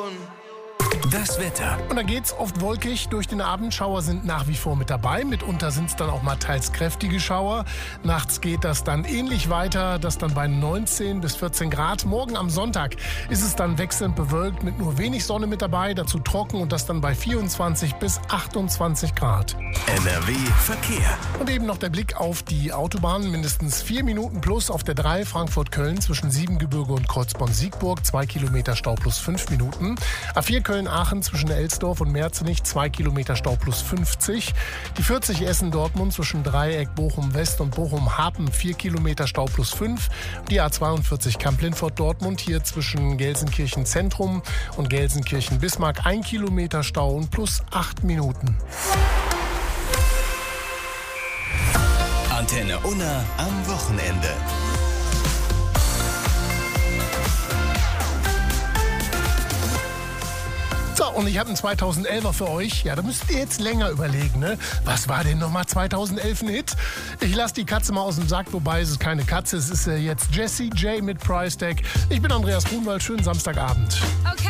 Das Wetter. Und da geht's oft wolkig durch den Abend. Schauer sind nach wie vor mit dabei. Mitunter sind es dann auch mal teils kräftige Schauer. Nachts geht das dann ähnlich weiter. Das dann bei 19 bis 14 Grad. Morgen am Sonntag ist es dann wechselnd bewölkt mit nur wenig Sonne mit dabei. Dazu trocken und das dann bei 24 bis 28 Grad. NRW Verkehr. Und eben noch der Blick auf die Autobahn. Mindestens 4 Minuten plus auf der 3 Frankfurt-Köln zwischen Siebengebirge und Kreuzborn-Siegburg. 2 Kilometer Stau plus 5 Minuten. A4 Köln-Aachen zwischen Elsdorf und Merzenich 2 Kilometer Stau plus 50. Die 40 Essen-Dortmund zwischen Dreieck Bochum-West und Bochum-Hapen 4 Kilometer Stau plus 5. Die A42 Kamp-Lindfort-Dortmund hier zwischen Gelsenkirchen-Zentrum und Gelsenkirchen-Bismarck 1 Kilometer Stau und plus 8 Minuten. Antenne Unna am Wochenende. So, und ich habe einen 2011er für euch. Ja, da müsst ihr jetzt länger überlegen, ne? Was war denn nochmal 2011 ein Hit? Ich lasse die Katze mal aus dem Sack, wobei es ist keine Katze. Es ist jetzt Jessie J mit Price Tag. Ich bin Andreas Grunwald. Schönen Samstagabend. Okay.